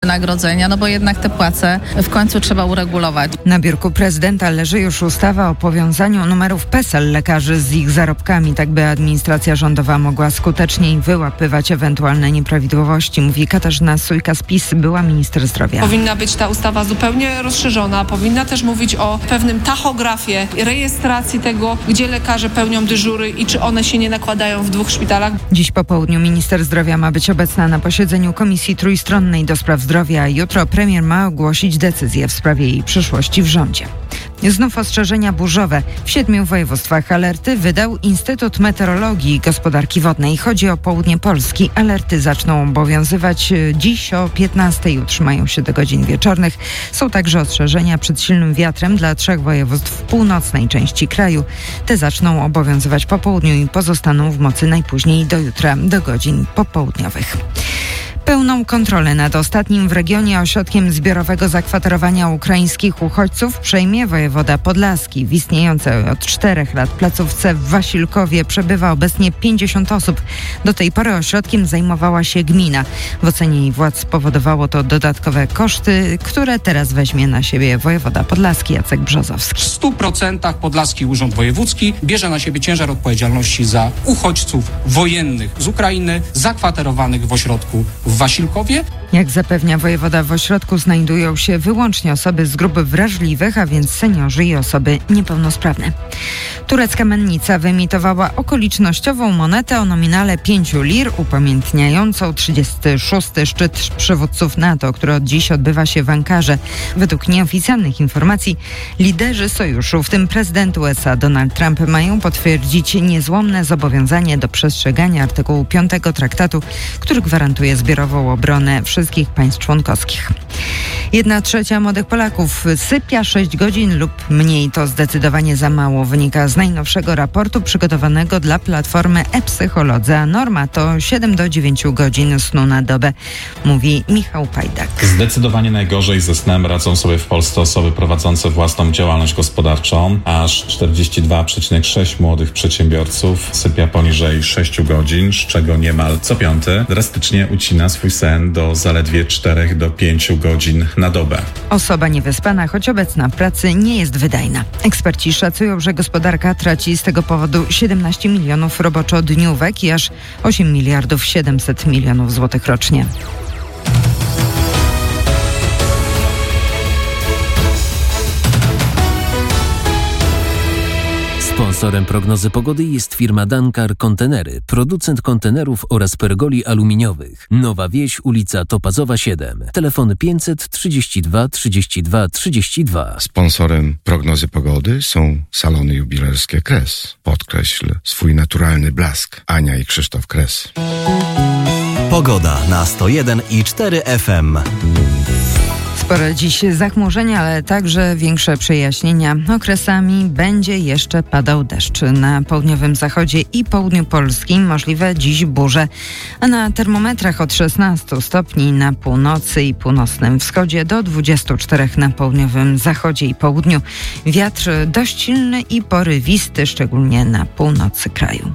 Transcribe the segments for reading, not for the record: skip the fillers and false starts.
wynagrodzenia, bo jednak te płace w końcu trzeba uregulować. Na biurku prezydenta leży już ustawa o powiązaniu numerów PESEL lekarzy z ich zarobkami, tak by administracja rządowa mogła skuteczniej wyłapywać ewentualne nieprawidłowości, mówi Katarzyna Sójka z PiS, była minister zdrowia. Powinna być ta ustawa zupełnie rozszerzona, powinna też mówić o pewnym tachografie, rejestracji tego, gdzie lekarze pełnią dyżury i czy one się nie nakładają w 2 szpitalach. Dziś po południu minister zdrowia ma być obecna na posiedzeniu Komisji Trójstronnej do spraw zdrowia. Jutro premier ma ogłosić decyzję w sprawie jej przyszłości w rządzie. Znów ostrzeżenia burzowe. W 7 województwach alerty wydał Instytut Meteorologii i Gospodarki Wodnej. Chodzi o południe Polski. Alerty zaczną obowiązywać dziś o 15 i utrzymają się do godzin wieczornych. Są także ostrzeżenia przed silnym wiatrem dla 3 województw w północnej części kraju. Te zaczną obowiązywać po południu i pozostaną w mocy najpóźniej do jutra, do godzin popołudniowych. Pełną kontrolę nad ostatnim w regionie ośrodkiem zbiorowego zakwaterowania ukraińskich uchodźców przejmie wojewoda podlaski. W istniejącej od 4 lat placówce w Wasilkowie przebywa obecnie 50 osób. Do tej pory ośrodkiem zajmowała się gmina. W ocenie jej władz spowodowało to dodatkowe koszty, które teraz weźmie na siebie wojewoda podlaski Jacek Brzozowski. W 100% Podlaski Urząd Wojewódzki bierze na siebie ciężar odpowiedzialności za uchodźców wojennych z Ukrainy zakwaterowanych w ośrodku w Wasilkowie. Jak zapewnia wojewoda, w ośrodku znajdują się wyłącznie osoby z grup wrażliwych, a więc seniorzy i osoby niepełnosprawne. Turecka mennica wyemitowała okolicznościową monetę o nominale 5 lir, upamiętniającą 36. szczyt przywódców NATO, który od dziś odbywa się w Ankarze. Według nieoficjalnych informacji liderzy sojuszu, w tym prezydent USA Donald Trump, mają potwierdzić niezłomne zobowiązanie do przestrzegania artykułu 5 traktatu, który gwarantuje zbiorową obronę wszystkich państw członkowskich. 1/3 młodych Polaków sypia 6 godzin lub mniej. To zdecydowanie za mało, wynika z najnowszego raportu przygotowanego dla platformy e-Psycholodzy, a norma to 7 do 9 godzin snu na dobę, mówi Michał Pajdak. Zdecydowanie najgorzej ze snem radzą sobie w Polsce osoby prowadzące własną działalność gospodarczą. Aż 42,6% młodych przedsiębiorców sypia poniżej 6 godzin, z czego niemal co 5 drastycznie ucina swój sen do zaledwie 4 do 5 godzin na dobę. Osoba niewyspana, choć obecna w pracy, nie jest wydajna. Eksperci szacują, że gospodarka traci z tego powodu 17 milionów roboczodniówek i aż 8 miliardów 700 milionów złotych rocznie. Sponsorem prognozy pogody jest firma Dankar Kontenery, producent kontenerów oraz pergoli aluminiowych. Nowa Wieś, ulica Topazowa 7. Telefon 532 32 32. Sponsorem prognozy pogody są salony jubilerskie Kres. Podkreśl swój naturalny blask. Ania i Krzysztof Kres. Pogoda na 101,4 FM. Spore dziś zachmurzenia, ale także większe przejaśnienia. Okresami będzie jeszcze padał deszcz. Na południowym zachodzie i południu Polski możliwe dziś burze, a na termometrach od 16 stopni na północy i północnym wschodzie do 24 na południowym zachodzie i południu. Wiatr dość silny i porywisty, szczególnie na północy kraju.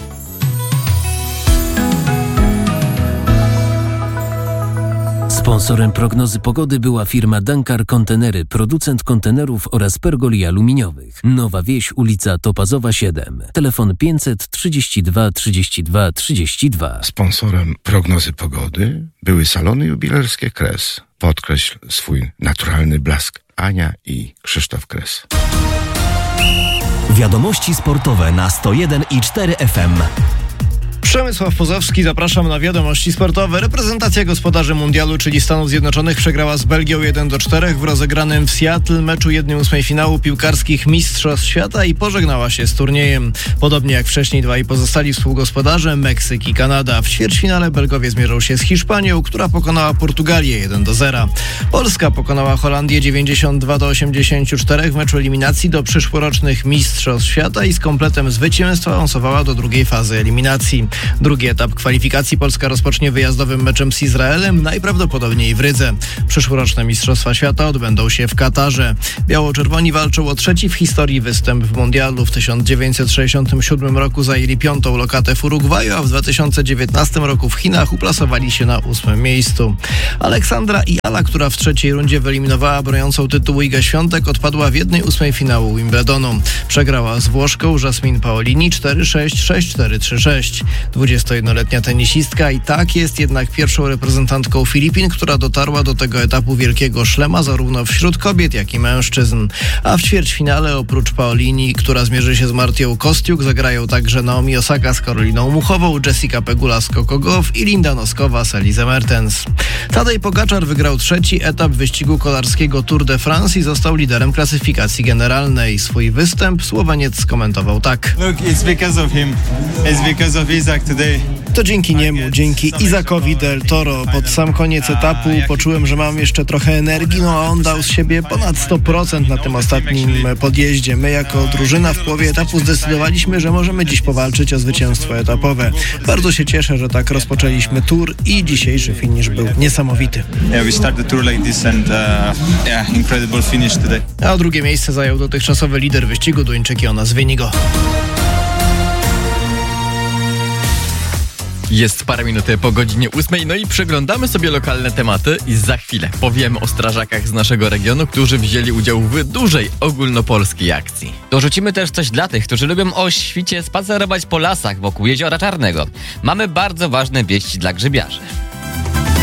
Sponsorem prognozy pogody była firma Dankar Kontenery, producent kontenerów oraz pergoli aluminiowych. Nowa Wieś, ulica Topazowa 7. Telefon 532 32 32. Sponsorem prognozy pogody były salony jubilerskie Kres. Podkreśl swój naturalny blask. Ania i Krzysztof Kres. Wiadomości sportowe na 101,4 FM. Przemysław Pozowski, zapraszam na wiadomości sportowe. Reprezentacja gospodarzy mundialu, czyli Stanów Zjednoczonych, przegrała z Belgią 1-4 w rozegranym w Seattle meczu 1/8 finału piłkarskich Mistrzostw Świata i pożegnała się z turniejem. Podobnie jak wcześniej dwaj pozostali współgospodarze, Meksyk i Kanada. W ćwierćfinale Belgowie zmierzą się z Hiszpanią, która pokonała Portugalię 1-0. Polska pokonała Holandię 92-84 w meczu eliminacji do przyszłorocznych Mistrzostw Świata i z kompletem zwycięstwa awansowała do drugiej fazy eliminacji. Drugi etap kwalifikacji Polska rozpocznie wyjazdowym meczem z Izraelem, najprawdopodobniej w Rydze. Przyszłoroczne Mistrzostwa Świata odbędą się w Katarze. Biało-czerwoni walczą o trzeci w historii występ w mundialu. W 1967 roku zajęli 5. lokatę w Urugwaju, a w 2019 roku w Chinach uplasowali się na 8. miejscu. Aleksandra Iala, która w trzeciej rundzie wyeliminowała broniącą tytułu Igę Świątek, odpadła w 1/8 finału Wimbledonu. Przegrała z Włoszką Jasmine Paolini 4-6, 6-4, 3-6. 21-letnia tenisistka i tak jest jednak pierwszą reprezentantką Filipin, która dotarła do tego etapu wielkiego szlema zarówno wśród kobiet, jak i mężczyzn. A w ćwierćfinale oprócz Paolini, która zmierzy się z Martią Kostiuk, zagrają także Naomi Osaka z Karoliną Muchową, Jessica Pegula z Coco Gauff i Linda Noskowa z Elizą Mertens. Tadej Pogačar wygrał trzeci etap wyścigu kolarskiego Tour de France i został liderem klasyfikacji generalnej. Swój występ Słoweniec skomentował tak. To dzięki niemu, dzięki Isakowi del Toro. Pod sam koniec etapu poczułem, że mam jeszcze trochę energii, a on dał z siebie ponad 100% na tym ostatnim podjeździe. My jako drużyna w połowie etapu zdecydowaliśmy, że możemy dziś powalczyć o zwycięstwo etapowe. Bardzo się cieszę, że tak rozpoczęliśmy Tour i dzisiejszy finisz był niesamowity. A drugie miejsce zajął dotychczasowy lider wyścigu Duńczyk Jonas Vingegaard. Jest parę minut po godzinie 8, no i przeglądamy sobie lokalne tematy i za chwilę powiemy o strażakach z naszego regionu, którzy wzięli udział w dużej ogólnopolskiej akcji. Dorzucimy też coś dla tych, którzy lubią o świcie spacerować po lasach wokół Jeziora Czarnego. Mamy bardzo ważne wieści dla grzybiarzy.